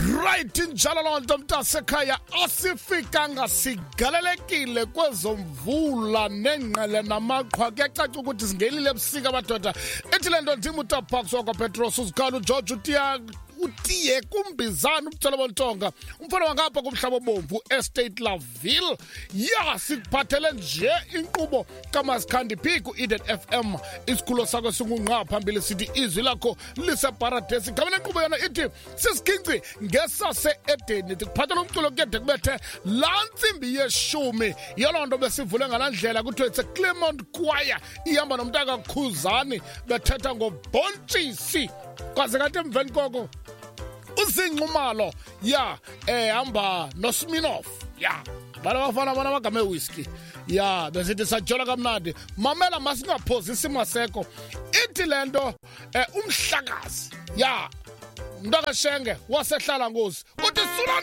Right njalo lonto mntasekhaya asifikanga sigalelekile kwezomvula nengqele namaqhwa kuyacaca ukuthi singelile ebusika madoda ethi lento ndim uTapax wakwa Petros uZikhala uGeorge utiye kumbizana umtholo bontonga umfana wangapha kumhlaba obomvu estate Laville ya sikuphathele nje inkqubo kaMasikhandi P ku Eden FM isikhulo sakho singunqa phambili sithi izwi lakho liseparadise igama lenkqubo yona ithi sisiginci ngesase Edeni kuphathela umculo kuyede kubethe lantsimbi yeshumi yolonto besivule ngalandlela kuthiwe it's a Clement Choir ihamba nomntaka Khuzani bethetha ngobontshisi kwaze kanti emveni koko uzinqumalo ya hamba noSminoff ya bala bafana bona bagame whisky ya besithi sajola kamnandi mamela masingaphozisi maseko ithi lento umhlakazi ya mntaka Shenge wasehlala ngosi uthi